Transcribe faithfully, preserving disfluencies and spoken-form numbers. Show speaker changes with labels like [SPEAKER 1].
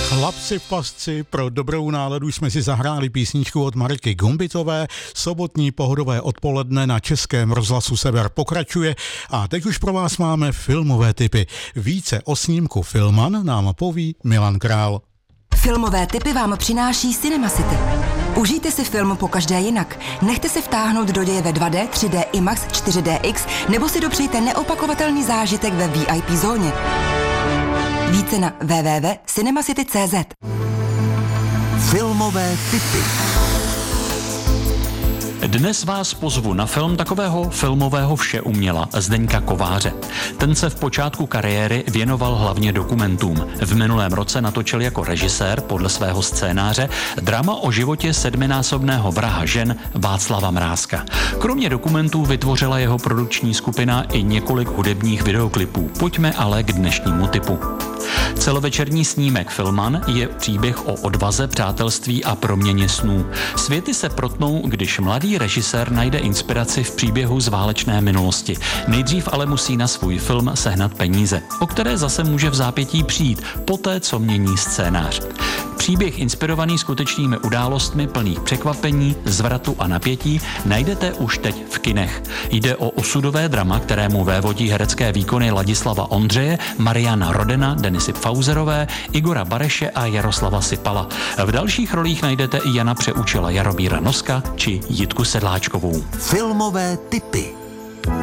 [SPEAKER 1] Chlapci v pasci, pro dobrou náladu jsme si zahráli písničku od Marky Gumbitové. Sobotní pohodové odpoledne na Českém rozhlasu Sever pokračuje a teď už pro vás máme filmové tipy. Více o snímku Filman nám poví Milan Král.
[SPEAKER 2] Filmové tipy vám přináší Cinema City. Užijte si film pokaždé jinak. Nechte se vtáhnout do děje ve dva dé, tři dé IMAX, čtyři dé X nebo si dopřejte neopakovatelný zážitek ve V I P zóně. Více na w w w tečka cinemacity tečka c z.
[SPEAKER 3] Filmové tipy.
[SPEAKER 4] Dnes vás pozvu na film takového filmového všeuměla Zdeňka Kováře. Ten se v počátku kariéry věnoval hlavně dokumentům. V minulém roce natočil jako režisér podle svého scénáře drama o životě sedminásobného vraha žen Václava Mrázka. Kromě dokumentů vytvořila jeho produkční skupina i několik hudebních videoklipů. Pojďme ale k dnešnímu tipu. Celovečerní snímek Filman je příběh o odvaze, přátelství a proměně snů. Světy se protnou, když mladý režisér najde inspiraci v příběhu z válečné minulosti. Nejdřív ale musí na svůj film sehnat peníze, o které zase může v zápětí přijít, poté co mění scénář. Příběh inspirovaný skutečnými událostmi plných překvapení, zvratu a napětí najdete už teď v kinech. Jde o osudové drama, kterému vévodí herecké výkony Ladislava Ondřeje, Mariana Rodena, Denisy Pfauzerové, Igora Bareše a Jaroslava Sipala. V dalších rolích najdete i Jana Přeučila, Jaromíra Noska či Jitku Sedláčkovou.
[SPEAKER 3] Filmové tipy.